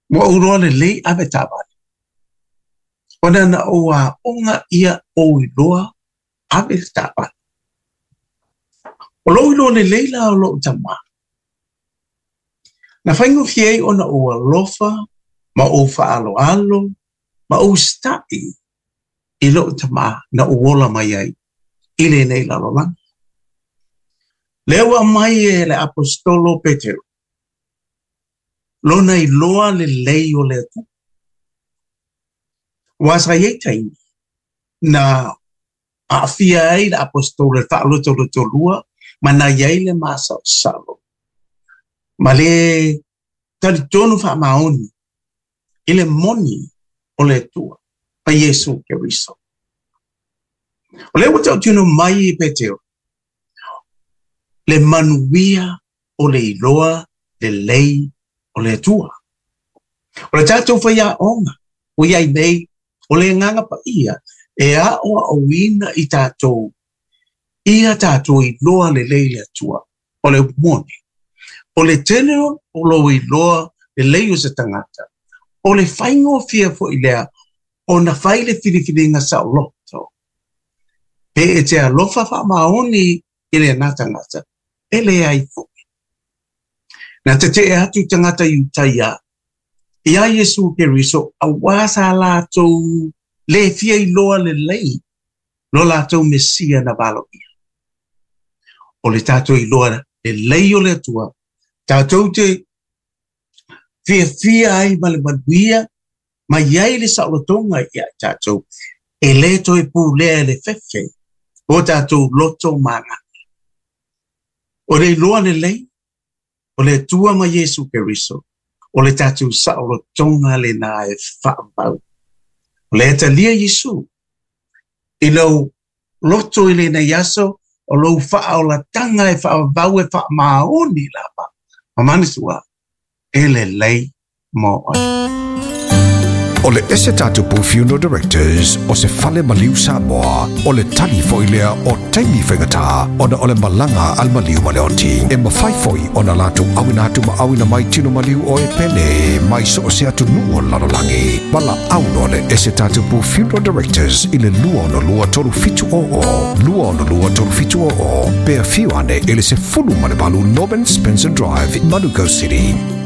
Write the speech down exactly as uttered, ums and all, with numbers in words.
Mo uro le le ave taba. Ona na oa onga ia o iloa ave taba. O lo ilo le le la o lo tama. Na whaingo fiei ona oa lofa, ma o alo alo, ma o stai i lo tama na uola mai ai. Ile nei la lo lang. Lewa mai e le apostolo Petero. Lona i loa le lei o le tu. Wasa ye taimi. Na a fia ai le apostolo le whaalo tolo tolua, ma na yei le masa o salo. Ma le tali tonu wha maoni, i le moni o le tua, pa Yesu Keriso. O le wata o tino mai i Petero. Le manuia o le iloa le lei o le tua. O le tātou whaia onga, o iai nei, o le nganga pa ia, e a o a wina i tātou, ia tātou i loa le lei le tua, o le moni. O le teneo, o lo i loa le lei o se tangata. O le whaingo fia fo i lea, o na whai le whiriwhiringa sa o loto. Pe e te a lofa wha maoni i le natangata, e le ai fo. Na te te e atu tangata i utaia, ia Yesu Keriso, a wasa lātou le fia i loa le lei, lo lātou mesia na walo ia. O le tātou i loa le lei o le atua, tātou te fia fia ai ma le manuia, ma iai le saolotonga ia tātou, e le to e pū lea le fefe, o tātou loto mana. O le loa le lei, o le tua ma Yesu Keriso, o le tatu saolo tonga le na e whaambau. O le eta lia Yesu, i lau loto i le na yaso, o lau wha o la tanga e whaambau e whaamaoni la pa. Ma manisua, e le lei mo oi. O le ese tatu pu funeral directors o se fale maliu Samoa o le tali foilea o taimi whengata o na o le malanga al maliu maleoti e mawhai foi o na latu awina atu ma awina mai tino maliu o e pene mai so o se atu nuo lalolangi wala auno le ese tatu pu funeral directors i le lua o na lua toru fitu o o lua o na lua toru fitu o o pea fiu ane ele se fulu mane balu Norman Spencer Drive Manuka City.